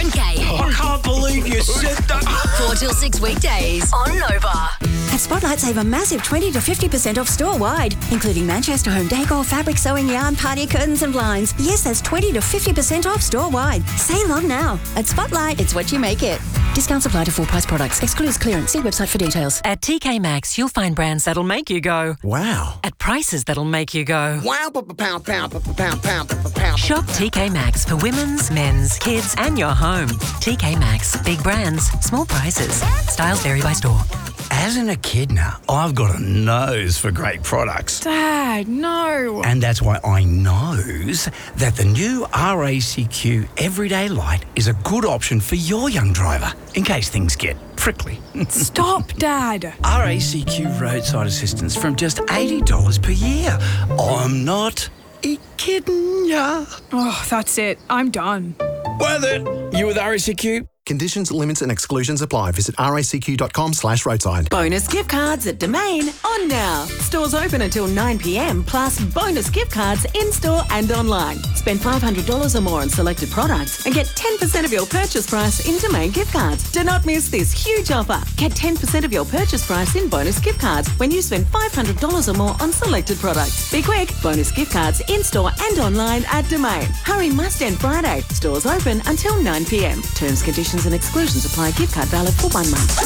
Kay. I can't believe you said that. 4 till 6 weekdays on Nova. At Spotlight, save a massive 20 to 50% off store-wide, including Manchester Home Decor, fabric sewing yarn, party curtains and blinds. Yes, that's 20 to 50% off store-wide. Save on now. At Spotlight, it's what you make it. Discounts apply to full-price products. Excludes clearance. See website for details. At TK Maxx, you'll find brands that'll make you go. Wow. At prices that'll make you go. Wow, pow. Shop TK Maxx for women's, men's, kids and your home. TK Maxx. Big brands, small prices. Styles vary by store. As an echidna, I've got a nose for great products. Dad, no. And that's why I knows that the new RACQ Everyday Light is a good option for your young driver, in case things get prickly. Stop, Dad. RACQ roadside assistance from just $80 per year. I'm not kidding ya. Oh, that's it. I'm done. Worth it. You with RACQ? Conditions, limits and exclusions apply. Visit racq.com/roadside. Bonus gift cards at Domain on now. Stores open until 9 p.m, plus bonus gift cards in-store and online. Spend $500 or more on selected products and get 10% of your purchase price in Domain gift cards. Do not miss this huge offer. Get 10% of your purchase price in bonus gift cards when you spend $500 or more on selected products. Be quick. Bonus gift cards in-store and online at Domain. Hurry must end Friday. Stores open until 9 p.m. Terms, conditions and exclusions apply. Gift card valid for 1 month.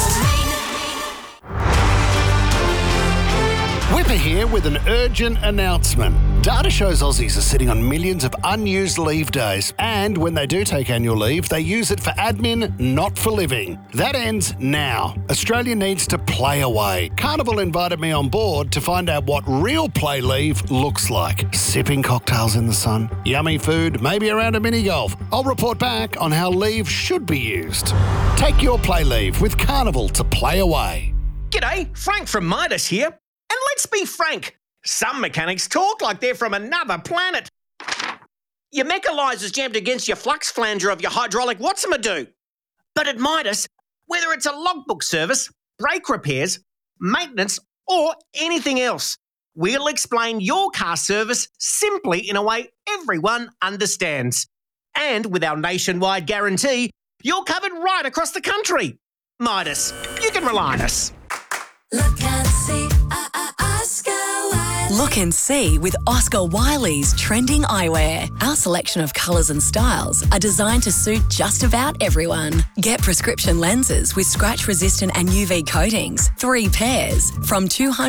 Whipper here with an urgent announcement. Data shows Aussies are sitting on millions of unused leave days, and when they do take annual leave, they use it for admin, not for living. That ends now. Australia needs to play away. Carnival invited me on board to find out what real play leave looks like. Sipping cocktails in the sun, yummy food, maybe around a mini golf. I'll report back on how leave should be used. Take your play leave with Carnival to play away. G'day, Frank from Midas here. And let's be frank, some mechanics talk like they're from another planet. Your mechanizer's jammed against your flux flanger of your hydraulic what's-a-do. But at Midas, whether it's a logbook service, brake repairs, maintenance, or anything else, we'll explain your car service simply in a way everyone understands. And with our nationwide guarantee, you're covered right across the country. Midas, you can rely on us. Look and see, Oscar Wiley. Look and see with Oscar Wiley's trending eyewear. Our selection of colours and styles are designed to suit just about everyone. Get prescription lenses with scratch-resistant and UV coatings, 3 pairs, from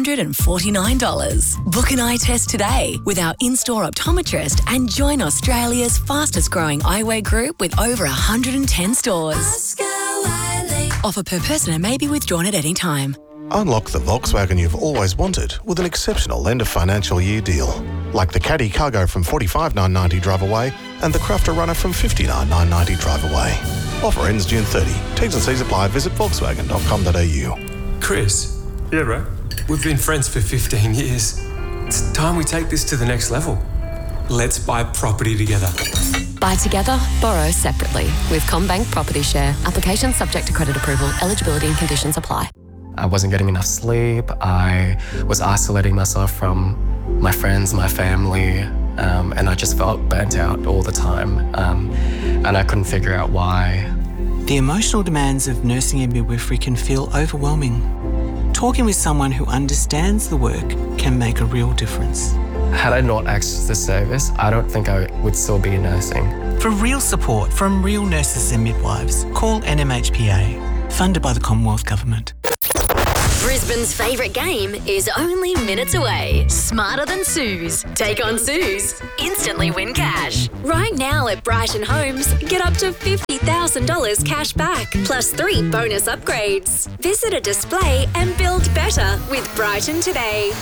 $249. Book an eye test today with our in-store optometrist and join Australia's fastest-growing eyewear group with over 110 stores. Oscar Wiley. Offer per person and may be withdrawn at any time. Unlock the Volkswagen you've always wanted with an exceptional end of financial year deal. Like the Caddy Cargo from $45,990 drive away and the Crafter Runner from $59,990 drive away. Offer ends June 30. T's and C's apply. Visit volkswagen.com.au. Chris. Yeah, bro? We've been friends for 15 years. It's time we take this to the next level. Let's buy property together. Buy together, borrow separately with CommBank Property Share. Application subject to credit approval. Eligibility and conditions apply. I wasn't getting enough sleep. I was isolating myself from my friends, my family, and I just felt burnt out all the time. And I couldn't figure out why. The emotional demands of nursing and midwifery can feel overwhelming. Talking with someone who understands the work can make a real difference. Had I not accessed this service, I don't think I would still be nursing. For real support from real nurses and midwives, call NMHPA, funded by the Commonwealth Government. Brisbane's favourite game is only minutes away. Smarter Than Suze. Take on Suze. Instantly win cash. Right now at Brighton Homes, get up to $50,000 cash back, plus 3 bonus upgrades. Visit a display and build better with Brighton today.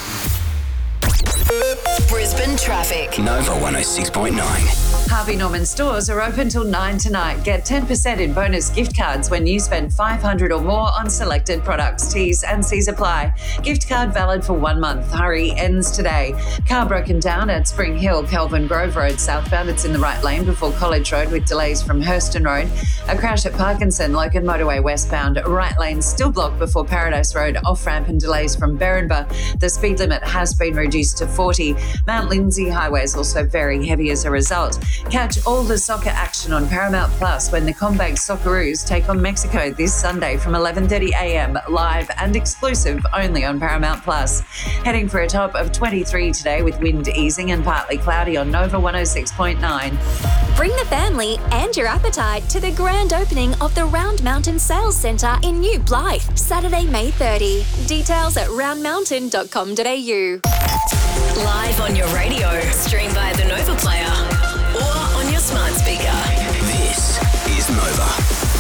Brisbane traffic. Nova 106.9. Harvey Norman stores are open till 9 tonight. Get 10% in bonus gift cards when you spend $500 or more on selected products. T's and C's apply. Gift card valid for 1 month. Hurry ends today. Car broken down at Spring Hill, Kelvin Grove Road southbound. It's in the right lane before College Road with delays from Hurston Road. A crash at Parkinson, Logan Motorway westbound. Right lane still blocked before Paradise Road. Off ramp and delays from Berrinba. The speed limit has been reduced reduced to 40. Mount Lindesay Highway is also very heavy as a result. Catch all the soccer action on Paramount Plus when the CommBank Socceroos take on Mexico this Sunday from 11:30am, live and exclusive only on Paramount Plus. Heading for a top of 23 today with wind easing and partly cloudy on Nova 106.9. Bring the family and your appetite to the grand opening of the Round Mountain Sales Centre in New Blythe, Saturday, May 30. Details at roundmountain.com.au. Live on your radio, stream via the Nova Player or on your smart speaker. This is Nova.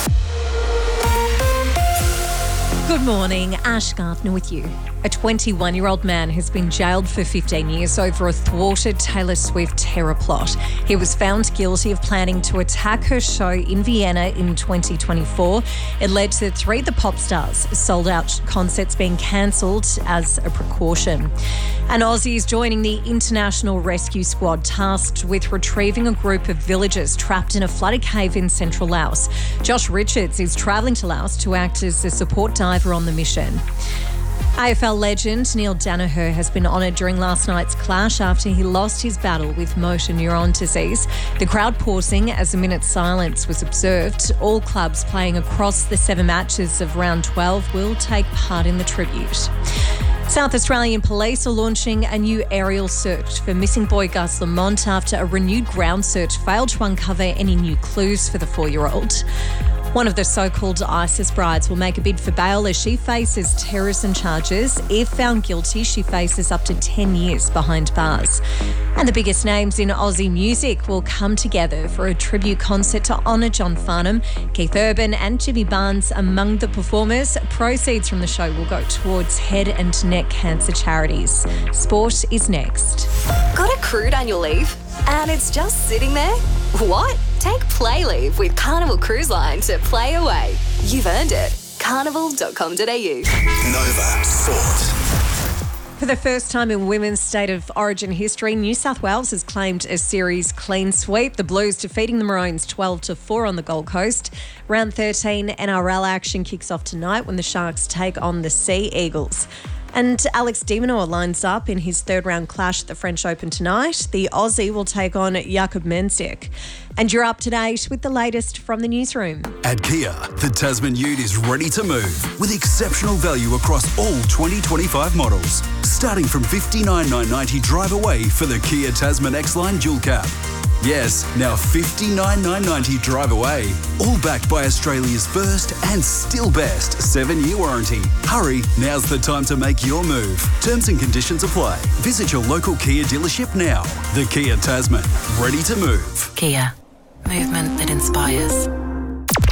Good morning, Ash Gardner with you. A 21-year-old man has been jailed for 15 years over a thwarted Taylor Swift terror plot. He was found guilty of planning to attack her show in Vienna in 2024. It led to 3 of the pop stars' sold-out concerts being cancelled as a precaution. An Aussie is joining the International Rescue Squad tasked with retrieving a group of villagers trapped in a flooded cave in central Laos. Josh Richards is travelling to Laos to act as a support diver on the mission. AFL legend Neil Daniher has been honoured during last night's clash after he lost his battle with motor neuron disease. The crowd pausing as a minute's silence was observed. All clubs playing across the 7 matches of round 12 will take part in the tribute. South Australian Police are launching a new aerial search for missing boy Gus Lamont after a renewed ground search failed to uncover any new clues for the 4-year-old. One of the so-called ISIS brides will make a bid for bail as she faces terrorism charges. If found guilty, she faces up to 10 years behind bars. And the biggest names in Aussie music will come together for a tribute concert to honour John Farnham. Keith Urban and Jimmy Barnes among the performers. Proceeds from the show will go towards head and neck cancer charities. Sport is next. Got accrued annual leave and it's just sitting there? What? Take Play Leave with Carnival Cruise Line to play away. You've earned it. Carnival.com.au. Nova Sport. For the first time in women's state of origin history, New South Wales has claimed a series clean sweep. The Blues defeating the Maroons 12-4 on the Gold Coast. Round 13 NRL action kicks off tonight when the Sharks take on the Sea Eagles. And Alex de Minaur lines up in his third-round clash at the French Open tonight. The Aussie will take on Jakob Mensik. And you're up to date with the latest from the newsroom. At Kia, the Tasman Ute is ready to move with exceptional value across all 2025 models. Starting from $59,990 drive away for the Kia Tasman X-Line Dual Cab. Yes, now $59,990 drive away. All backed by Australia's first and still best 7-year warranty. Hurry, now's the time to make your move. Terms and conditions apply. Visit your local Kia dealership now. The Kia Tasman, ready to move. Kia, movement that inspires.